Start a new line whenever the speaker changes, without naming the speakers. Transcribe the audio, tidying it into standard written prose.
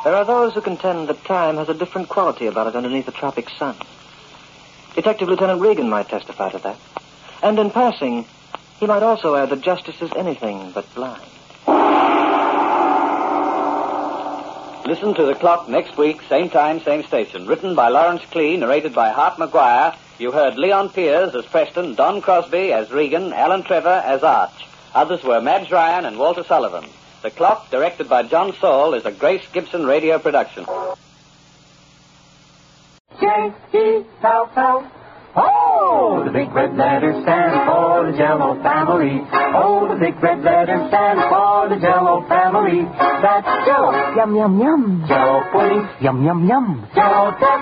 There are those who contend that time has a different quality about it underneath the tropic sun. Detective Lieutenant Regan might testify to that. And in passing, he might also add that justice is anything but blind.
Listen to The Clock next week, same time, same station. Written by Lawrence Klee, narrated by Hart McGuire. You heard Leon Piers as Preston, Don Crosby as Regan, Alan Trevor as Arch. Others were Madge Ryan and Walter Sullivan. The Clock, directed by John Saul, is a Grace Gibson radio production.
J-E-L-L. Oh, the big red letters stand for the Jell-O family. Oh, the big red letters stand for the Jell-O family. That's Jell-O.
Yum, yum, yum.
Jell-O pudding.
Yum, yum, yum.
Jell-O